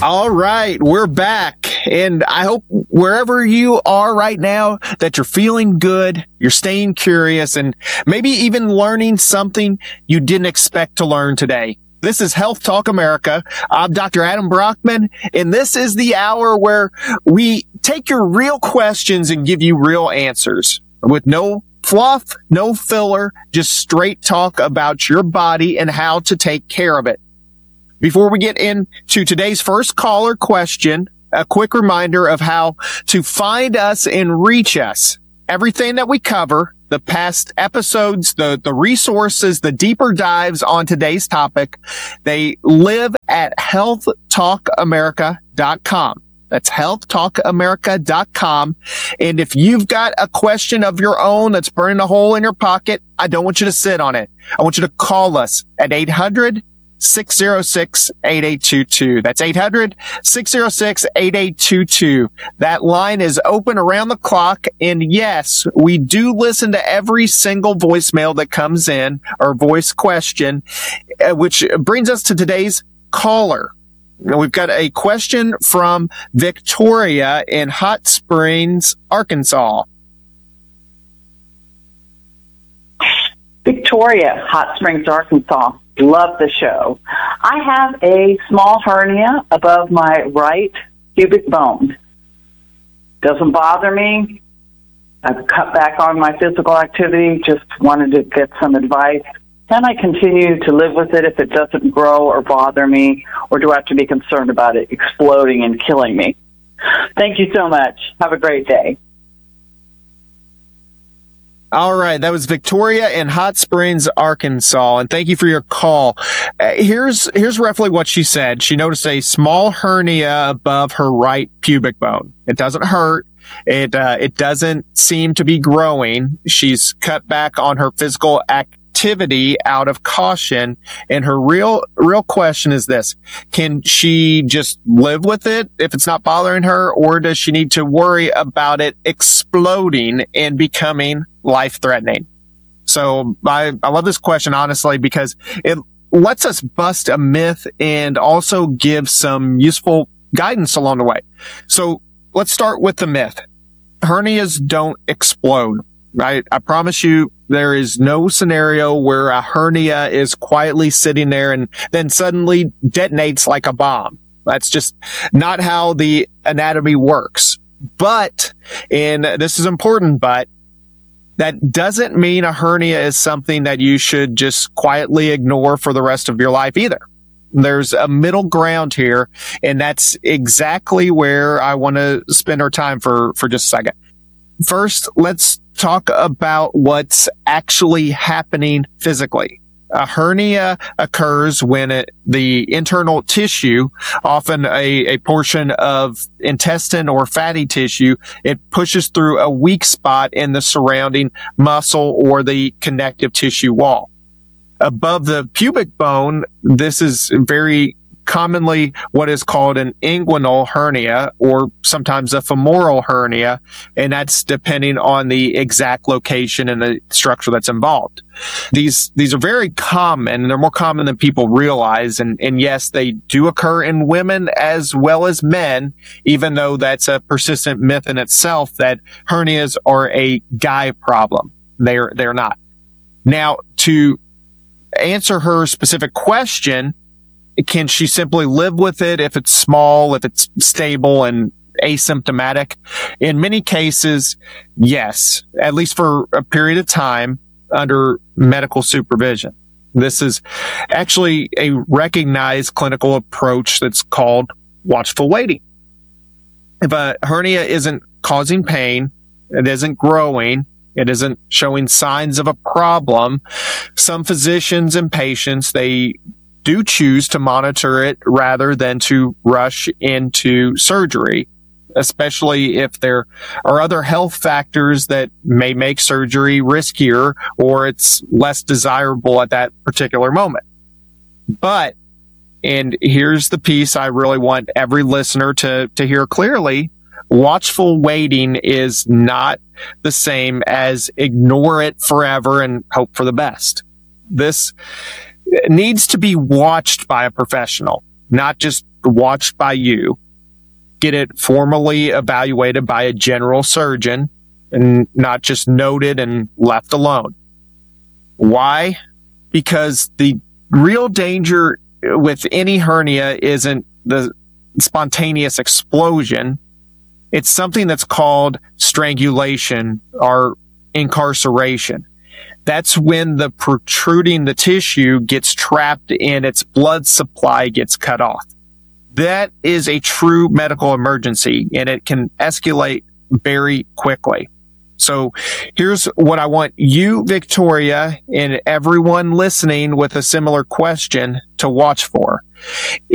All right, we're back. And I hope wherever you are right now that you're feeling good, you're staying curious, and maybe even learning something you didn't expect to learn today. This is Health Talk America. I'm Dr. Adam Brockman, and this is the hour where we take your real questions and give you real answers with no fluff, no filler, just straight talk about your body and how to take care of it. Before we get into today's first caller question, a quick reminder of how to find us and reach us. Everything that we cover, the past episodes, the resources, the deeper dives on today's topic, they live at healthtalkamerica.com. That's healthtalkamerica.com. And if you've got a question of your own that's burning a hole in your pocket, I don't want you to sit on it. I want you to call us at 800-606-8822. That's 800-606-8822. That line is open around the clock. And yes, we do listen to every single voicemail that comes in, or voice question, which brings us to today's caller. We've got a question from Victoria in Hot Springs, Arkansas. Victoria, Hot Springs, Arkansas. Love the show. I have a small hernia above my right pubic bone. Doesn't bother me. I've cut back on my physical activity, just wanted to get some advice. Can I continue to live with it if it doesn't grow or bother me, or do I have to be concerned about it exploding and killing me? Thank you so much. Have a great day. All right. That was Victoria in Hot Springs, Arkansas. And thank you for your call. Here's roughly what she said. She noticed a small hernia above her right pubic bone. It doesn't hurt. It doesn't seem to be growing. She's cut back on her physical activity out of caution. And her real question is this: can she just live with it if it's not bothering her, or does she need to worry about it exploding and becoming life-threatening? So I love this question, honestly, because it lets us bust a myth and also give some useful guidance along the way. So let's start with the myth. Hernias don't explode, right? I promise you, there is no scenario where a hernia is quietly sitting there and then suddenly detonates like a bomb. That's just not how the anatomy works. But, and this is important, but that doesn't mean a hernia is something that you should just quietly ignore for the rest of your life either. There's a middle ground here, and that's exactly where I want to spend our time for just a second. First, let's talk about what's actually happening physically. A hernia occurs when the internal tissue, often a portion of intestine or fatty tissue, it pushes through a weak spot in the surrounding muscle or the connective tissue wall. Above the pubic bone, this is very commonly what is called an inguinal hernia, or sometimes a femoral hernia, and that's depending on the exact location and the structure that's involved. These are very common, and they're more common than people realize, and yes, they do occur in women as well as men, even though that's a persistent myth in itself that hernias are a guy problem. They're not. Now, to answer her specific question, can she simply live with it if it's small, if it's stable and asymptomatic? In many cases, yes, at least for a period of time under medical supervision. This is actually a recognized clinical approach that's called watchful waiting. If a hernia isn't causing pain, it isn't growing, it isn't showing signs of a problem, some physicians and patients, they do choose to monitor it rather than to rush into surgery, especially if there are other health factors that may make surgery riskier or it's less desirable at that particular moment. But, and here's the piece I really want every listener to hear clearly, watchful waiting is not the same as ignore it forever and hope for the best. This needs to be watched by a professional. not just watched by you. Get it formally evaluated by a general surgeon and not just noted and left alone. Why? Because the real danger with any hernia isn't the spontaneous explosion. It's something that's called strangulation or incarceration. That's when the protruding the tissue gets trapped and its blood supply gets cut off. That is a true medical emergency, and it can escalate very quickly. So here's what I want you, Victoria, and everyone listening with a similar question to watch for.